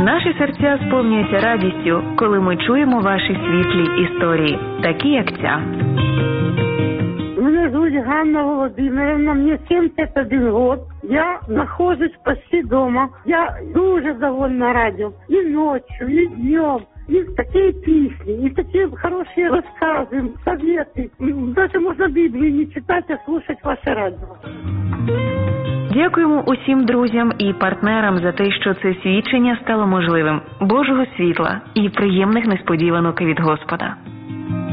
Наші серця сповнюються радістю, коли ми чуємо ваші світлі історії, такі як ця. Меня зовут Ганна Володимировна, мне 71 год. Я нахожусь почти дома. Я дуже довольна радио. И ночью, и днем. И такие песни, и такие хорошие рассказы, советы. Даже можно Библию не читать, а слушать ваше радио. Дякуємо усім друзям і партнерам за те, що це свідчення стало можливим. Божого світла і приємних несподіванок від Господа.